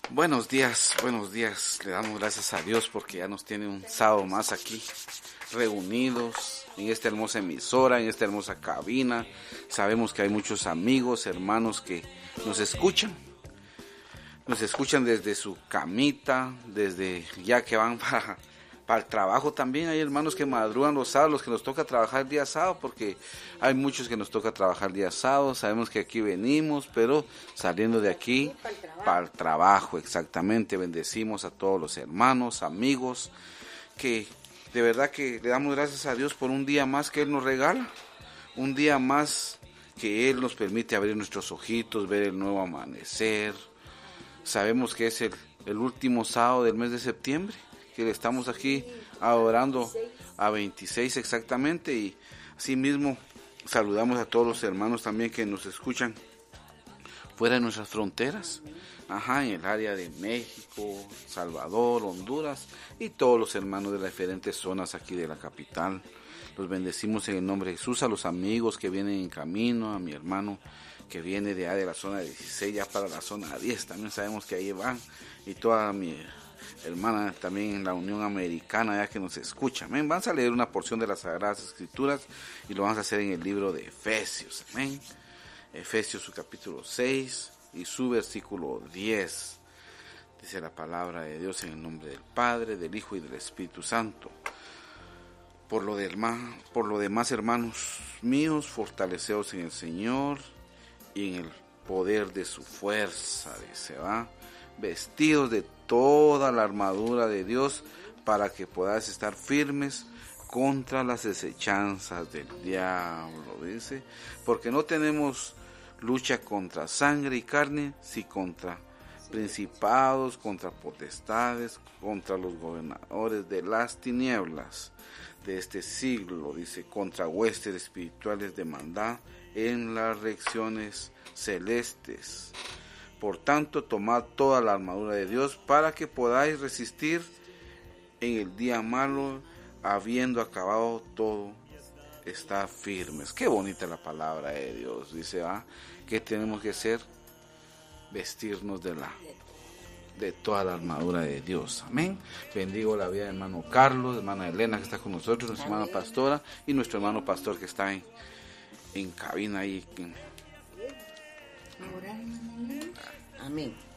Buenos días, buenos días. Le damos gracias a Dios porque ya nos tiene un sábado más aquí, reunidos en esta hermosa emisora, en esta hermosa cabina. Sabemos que hay muchos amigos, hermanos que nos escuchan. Nos escuchan desde su camita, desde ya que van para el trabajo también. Hay hermanos que madrugan los sábados, los que nos toca trabajar el día sábado, porque hay muchos que nos toca trabajar el día sábado. Sabemos que aquí venimos, pero saliendo de aquí para el trabajo, exactamente. Bendecimos a todos los hermanos, amigos, que de verdad que le damos gracias a Dios por un día más que Él nos regala, un día más que Él nos permite abrir nuestros ojitos, ver el nuevo amanecer. Sabemos que es el último sábado del mes de septiembre, que estamos aquí adorando a 26 exactamente, y asimismo saludamos a todos los hermanos también que nos escuchan fuera de nuestras fronteras, en el área de México, Salvador, Honduras y todos los hermanos de las diferentes zonas aquí de la capital. Los bendecimos en el nombre de Jesús, a los amigos que vienen en camino, a mi hermano que viene de la zona 16 ya para la zona 10, también sabemos que ahí van, y toda mi hermana también en la Unión Americana ya que nos escucha. Amén. Vamos a leer una porción de las Sagradas Escrituras y lo vamos a hacer en el libro de Efesios. Amén. Efesios su capítulo 6 y su versículo 10. Dice la palabra de Dios en el nombre del Padre, del Hijo y del Espíritu Santo. Por lo demás, hermanos míos, fortaleceos en el Señor y en el poder de su fuerza, dice, vestidos de toda la armadura de Dios para que podáis estar firmes contra las acechanzas del diablo, dice, porque no tenemos lucha contra sangre y carne, sino contra principados, contra potestades, contra los gobernadores de las tinieblas de este siglo, dice, contra huestes espirituales de maldad en las regiones celestes. Por tanto, tomad toda la armadura de Dios para que podáis resistir en el día malo, habiendo acabado todo, está firmes. Qué bonita la palabra de Dios, dice, ¿qué tenemos que hacer? Vestirnos de toda la armadura de Dios. Amén. Bendigo la vida de hermano Carlos, hermana Elena que está con nosotros, nuestra hermana pastora y nuestro hermano pastor que está en cabina ahí. Amén.